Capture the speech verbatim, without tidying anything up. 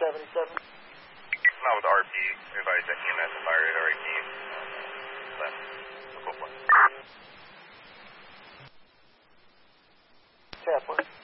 seven seven. Not with R P. Advise that E M S and fire radar eighteen. Left. Local one. Chaplain.